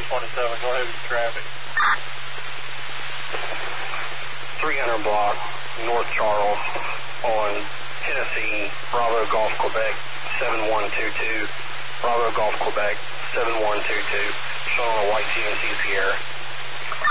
27, go ahead with traffic. 300 block, North Charles, on Tennessee, Bravo Golf Quebec, 7122. Bravo Golf Quebec, 7122. Showing on a white GMC Sierra.